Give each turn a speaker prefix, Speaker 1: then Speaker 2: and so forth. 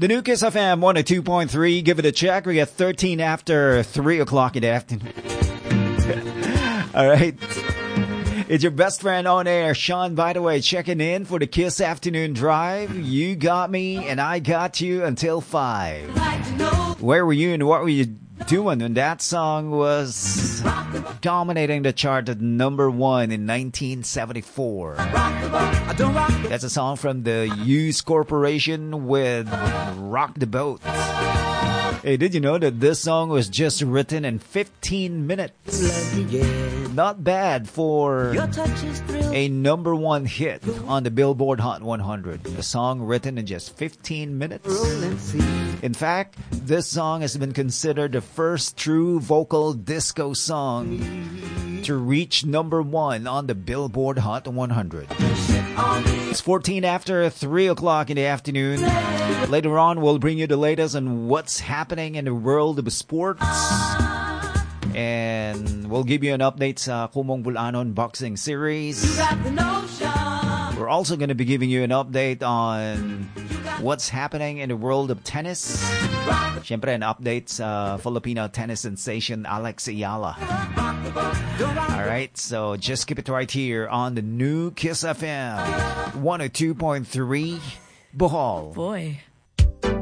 Speaker 1: The new Kiss FM 102.3. Give it a check. We got 13 after 3 o'clock in the afternoon. All right. It's your best friend on air, Sean, by the way, checking in for the Kiss Afternoon Drive. You got me and I got you until 5. Where were you and what were you doing when that song was dominating the chart at number 1 in 1974? That's a song from the Hughes Corporation with Rock the Boat. Hey, did you know that this song was just written in 15 minutes? Not bad for a number 1 hit on the Billboard Hot 100. A song written in just 15 minutes. In fact, this song has been considered the first true vocal disco song to reach number 1 on the Billboard Hot 100. It's 14 after 3 o'clock in the afternoon. Later on, we'll bring you the latest on what's happening in the world of sports. And we'll give you an update sa Kumong Bulanon Boxing Series. We're also going to be giving you an update on what's happening in the world of tennis. Siyempre, an update sa Filipino tennis sensation Alex Ayala. Alright, so just keep it right here on the new Kiss FM 102.3 Bohol.
Speaker 2: Boy.